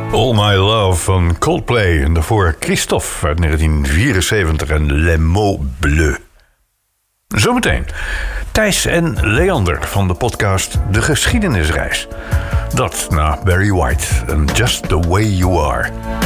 All My Love van Coldplay en daarvoor Christophe uit 1974 en Les Mots Bleus. Zometeen Thijs en Leander van de podcast De Geschiedenisreis. Dat na Barry White en Just the Way You Are.